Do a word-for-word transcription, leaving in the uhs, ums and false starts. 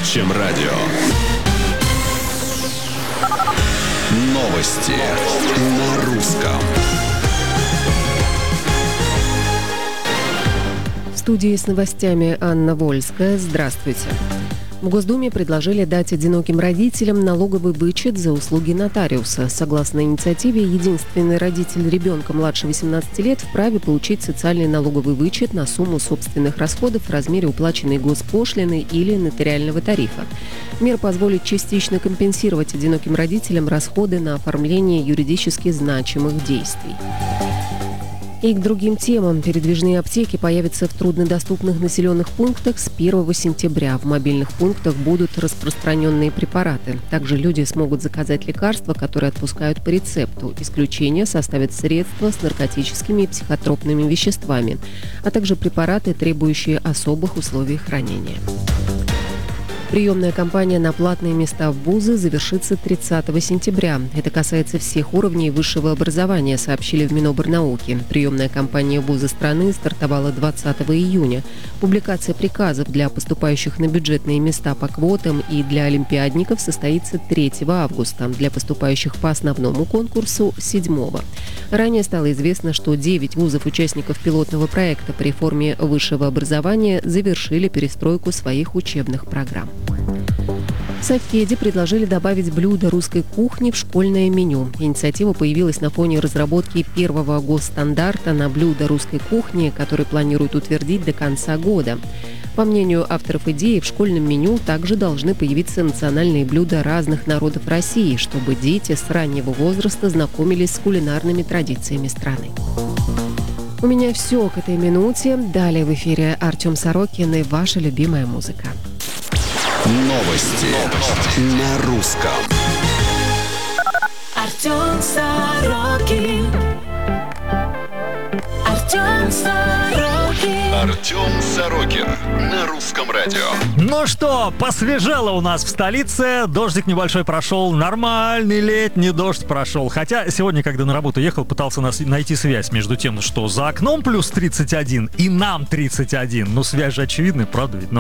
чем радио. Новости на русском. В студии с новостями Анна Вольская. Здравствуйте. В Госдуме предложили дать одиноким родителям налоговый вычет за услуги нотариуса. Согласно инициативе, единственный родитель ребенка младше восемнадцати лет вправе получить социальный налоговый вычет на сумму собственных расходов в размере уплаченной госпошлины или нотариального тарифа. Мера позволит частично компенсировать одиноким родителям расходы на оформление юридически значимых действий. И к другим темам. Передвижные аптеки появятся в труднодоступных населенных пунктах с первого сентября. В мобильных пунктах будут распространенные препараты. Также люди смогут заказать лекарства, которые отпускают по рецепту. Исключение составят средства с наркотическими и психотропными веществами, а также препараты, требующие особых условий хранения. Приемная кампания на платные места в вузы завершится тридцатого сентября. Это касается всех уровней высшего образования, сообщили в Минобрнауки. Приемная кампания в вузы страны стартовала двадцатого июня. Публикация приказов для поступающих на бюджетные места по квотам и для олимпиадников состоится третьего августа. Для поступающих по основному конкурсу – седьмого. Ранее стало известно, что девять вузов-участников пилотного проекта по реформе высшего образования завершили перестройку своих учебных программ. В Совхезе предложили добавить блюда русской кухни в школьное меню. Инициатива появилась на фоне разработки первого госстандарта на блюда русской кухни, который планируют утвердить до конца года. По мнению авторов идеи, в школьном меню также должны появиться национальные блюда разных народов России, чтобы дети с раннего возраста знакомились с кулинарными традициями страны. У меня все к этой минуте. Далее в эфире Артем Сорокин и ваша любимая музыка. Новости, Новости. На русском. Артем Сорокин. Артем Сорокин. Артем Сорокин. На русском радио. Ну что, посвежело у нас в столице. Дождик небольшой прошел. Нормальный летний дождь прошел. Хотя сегодня, когда на работу ехал, пытался нас найти связь между тем, что за окном плюс тридцать один и нам тридцать один. Ну, связь же очевидная, правда ведь? Но